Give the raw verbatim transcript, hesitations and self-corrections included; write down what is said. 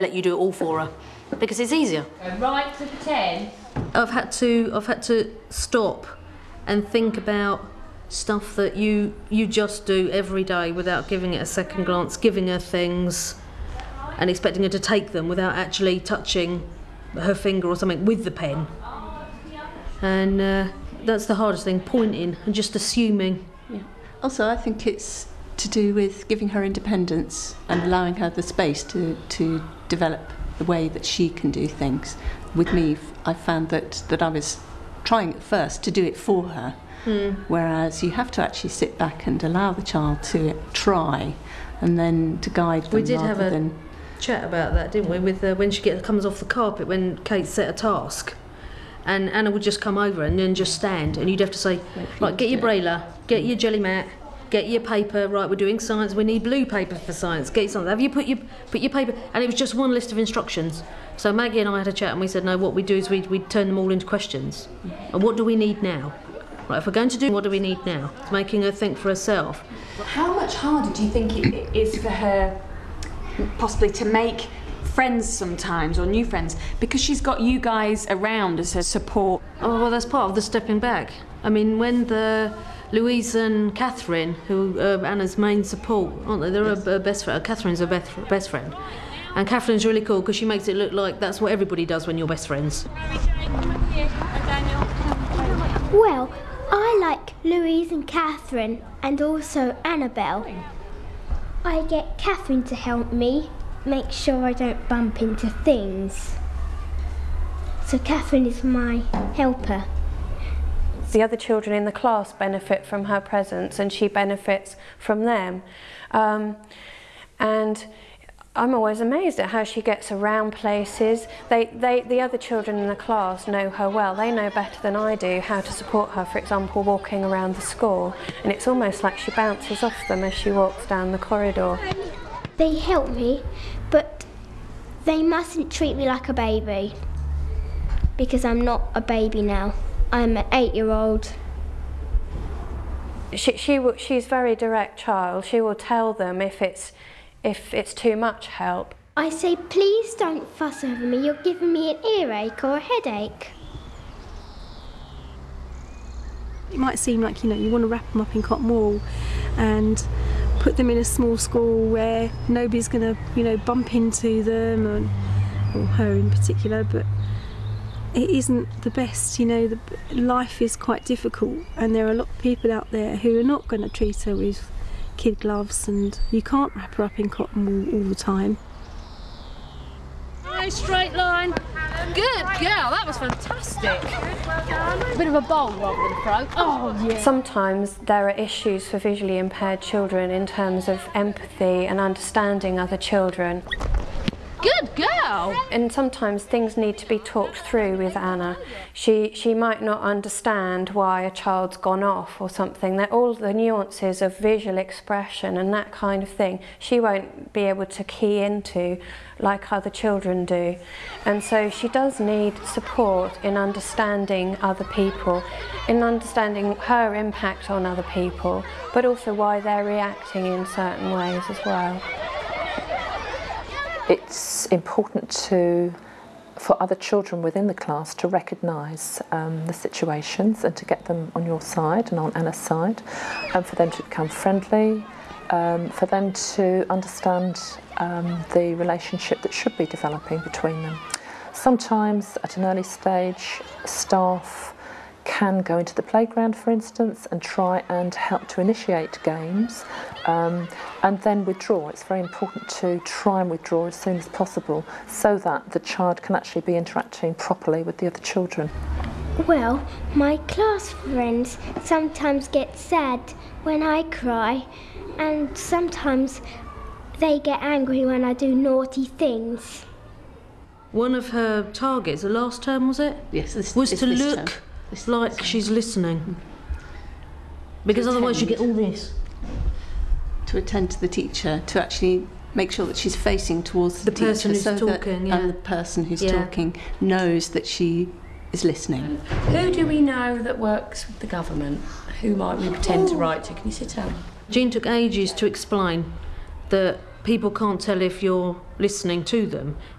let you do it all for her because it's easier. Go right to the ten. I've had to I've had to stop and think about stuff that you you just do every day without giving it a second glance, giving her things and expecting her to take them without actually touching her finger or something with the pen. And uh, that's the hardest thing, pointing and just assuming. Yeah. Also, I think it's to do with giving her independence and allowing her the space to, to develop the way that she can do things. With me, I found that, that I was trying at first to do it for her, mm. whereas you have to actually sit back and allow the child to try and then to guide them. We did rather have a than chat about that, didn't we, with uh, when she get, comes off the carpet, when Kate set a task. And Anna would just come over and then just stand, and you'd have to say, right, get your brailler, get your jelly mat, get your paper. Right, we're doing science. We need blue paper for science. Get something. Have you put your put your paper? And it was just one list of instructions. So Maggie and I had a chat, and we said, no, what we do is we we turn them all into questions. And what do we need now? Right, if we're going to do, what do we need now? It's making her think for herself. How much harder do you think it is for her, possibly, to make friends sometimes, or new friends, because she's got you guys around as her support? Oh, well, that's part of the stepping back. I mean, when the Louise and Catherine, who are Anna's main support, aren't they? They're yes. her best friend. Catherine's her best, best friend. And Catherine's really cool because she makes it look like that's what everybody does when you're best friends. Well, I like Louise and Catherine, and also Annabelle. I get Catherine to help me make sure I don't bump into things. So Catherine is my helper. The other children in the class benefit from her presence, and she benefits from them. Um, and I'm always amazed at how she gets around places. They, they, the other children in the class know her well. They know better than I do how to support her, for example, walking around the school. And it's almost like she bounces off them as she walks down the corridor. They help me, but they mustn't treat me like a baby, because I'm not a baby now. I'm an eight-year-old. She, she will, she's a very direct child. She will tell them if it's, if it's too much help. I say, please don't fuss over me. You're giving me an earache or a headache. It might seem like, you know, you want to wrap them up in cotton wool and put them in a small school where nobody's going to, you know, bump into them, and, or her in particular, but it isn't the best. You know, the, life is quite difficult, and there are a lot of people out there who are not going to treat her with kid gloves, and you can't wrap her up in cotton wool all the time. No straight line. Good girl, that was fantastic. A bit of a bowl rather than a throw. Oh, yeah. Sometimes there are issues for visually impaired children in terms of empathy and understanding other children. Good girl! And sometimes things need to be talked through with Anna. She, she might not understand why a child's gone off or something. That all the nuances of visual expression and that kind of thing, she won't be able to key into like other children do. And so she does need support in understanding other people, in understanding her impact on other people, but also why they're reacting in certain ways as well. It's important to, for other children within the class to recognise um, the situations and to get them on your side and on Anna's side, and for them to become friendly, um, for them to understand um, the relationship that should be developing between them. Sometimes at an early stage, staff can go into the playground, for instance, and try and help to initiate games, um, and then withdraw. It's very important to try and withdraw as soon as possible so that the child can actually be interacting properly with the other children. Well, my class friends sometimes get sad when I cry, and sometimes they get angry when I do naughty things. One of her targets, the last term was it? Yes, this, was this, to this look term. This like term. she's listening. Because To otherwise you attend. get all this. To attend to the teacher, to actually make sure that she's facing towards the, The teacher, person who's so talking, that, yeah. and the person who's Yeah. talking knows that she is listening. Who do we know that works with the government? Who might we pretend to write to? Can you sit down? Jean took ages to explain that people can't tell if you're listening to them